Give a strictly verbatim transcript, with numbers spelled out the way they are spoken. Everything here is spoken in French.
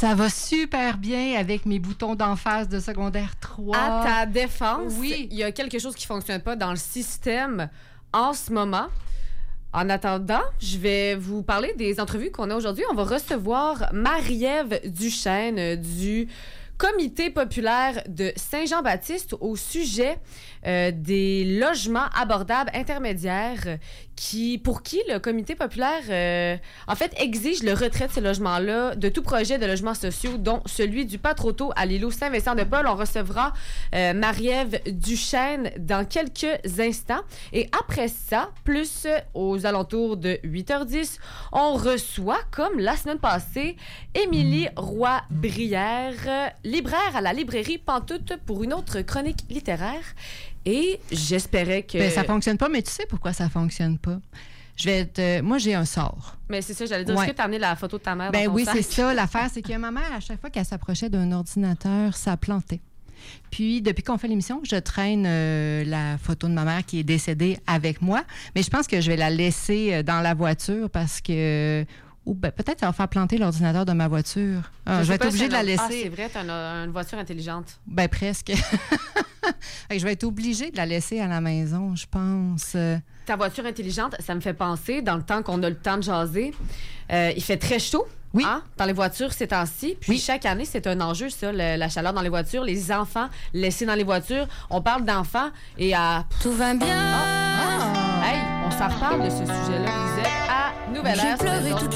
Ça va super bien avec mes boutons d'en face de secondaire trois. À ta défense, oui. Il y a quelque chose qui ne fonctionne pas dans le système en ce moment. En attendant, je vais vous parler des entrevues qu'on a aujourd'hui. On va recevoir Marie-Ève Duchesne du Comité populaire de Saint-Jean-Baptiste au sujet euh, des logements abordables intermédiaires qui, pour qui le Comité populaire, euh, en fait, exige le retrait de ces logements-là de tout projet de logements sociaux, dont celui du Pas-Trop-Tôt à l'îlot Saint-Vincent-de-Paul. On recevra euh, Marie-Ève Duchesne dans quelques instants. Et après ça, plus aux alentours de huit heures dix, on reçoit, comme la semaine passée, Émilie Roy-Brière, libraire à la librairie Pantoute pour une autre chronique littéraire. Et j'espérais que... Ben, ça fonctionne pas, mais tu sais pourquoi ça fonctionne pas? Je vais être... euh, moi, j'ai un sort. Mais c'est ça, j'allais dire, Ouais. est-ce que tu as amené la photo de ta mère Ben dans ton oui, sac? c'est ça. L'affaire, c'est que ma mère, à chaque fois qu'elle s'approchait d'un ordinateur, ça plantait. Puis, depuis qu'on fait l'émission, je traîne euh, la photo de ma mère qui est décédée avec moi. Mais je pense que je vais la laisser dans la voiture parce que... Ou ben, peut-être ça va faire planter l'ordinateur de ma voiture. Ah, je, je vais être obligée de la laisser. Ah, c'est vrai, tu as une voiture intelligente. Ben presque. Je vais être obligée de la laisser à la maison, je pense. Ta voiture intelligente, ça me fait penser, dans le temps qu'on a le temps de jaser, euh, il fait très chaud. Oui. Hein, dans les voitures ces temps-ci. Puis oui. chaque année, c'est un enjeu, ça, le, la chaleur dans les voitures, les enfants laissés dans les voitures. On parle d'enfants et à... Tout va bien. Ah, ah. Hey, on s'en reparle de ce sujet-là. Vous êtes à Nouvelle Heure. J'ai pleuré toute